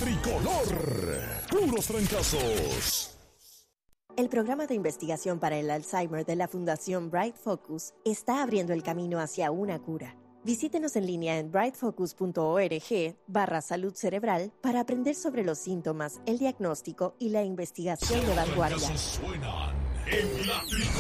tricolor. Puros trancazos. El programa de investigación para el Alzheimer de la Fundación Bright Focus está abriendo el camino hacia una cura. Visítenos en línea en brightfocus.org/salud cerebral para aprender sobre los síntomas, el diagnóstico y la investigación de vanguardia.